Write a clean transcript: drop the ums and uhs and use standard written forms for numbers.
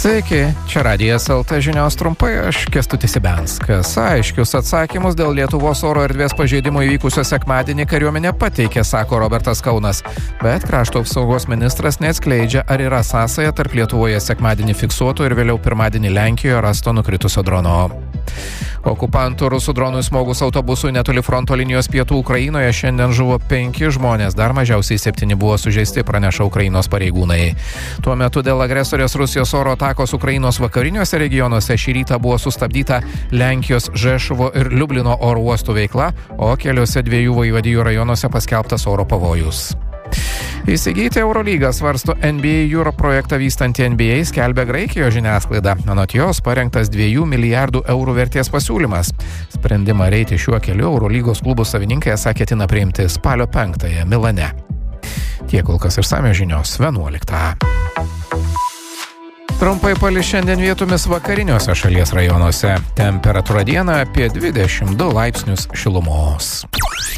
Sveiki, čia Radijas LT žinios trumpai, aš Kęstutis Ibenskas. Aiškius atsakymus dėl Lietuvos oro erdvės pažeidimų įvykusio sekmadienį kariuomenė pateikė, sako Robertas Kaunas. Bet krašto apsaugos ministras neatskleidžia, ar yra sąsaja tarp Lietuvoje sekmadienį fiksuoto ir vėliau pirmadienį Lenkijoje rasto nukritusio drono. Okupantų rusų dronų smogus autobusui netoli fronto linijos pietų Ukrainoje šiandien žuvo 5 žmonės, dar mažiausiai 7 buvo sužeisti, praneša Ukrainos pareigūnai. Tuo metu dėl agresorės Rusijos oro atakos Ukrainos vakariniuose regionuose šį rytą buvo sustabdyta Lenkijos Žešuvo ir Liublino oro uostų veikla, o keliose 2 vaivadijų rajonuose paskelbtas oro pavojus. Įsigyti Eurolygą svarsto NBA Europe projektą vystanti NBA, skelbia Graikijos žiniasklaida. Anot jos parengtas 2 milijardų eurų vertės pasiūlymas. Sprendimą eiti šiuo keliu Eurolygos klubų savininkai esą ketina priimti spalio 5 Milane. Tiek kol kas išsamios žinios 11. Trumpai palis šiandien vietomis vakariniuose šalies rajonuose. Temperatūra dieną apie 22 laipsnius šilumos.